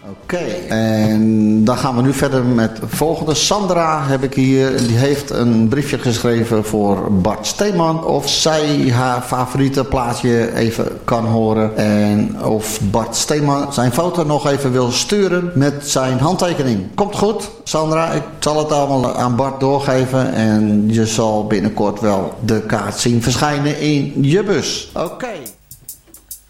Oké, en dan gaan we nu verder met de volgende. Sandra heb ik hier. Die heeft een briefje geschreven voor Bart Steeman. Of zij haar favoriete plaatje even kan horen. En of Bart Steeman zijn foto nog even wil sturen met zijn handtekening. Komt goed, Sandra. Ik zal het allemaal aan Bart doorgeven. En je zal binnenkort wel de kaart zien verschijnen in je bus. Oké.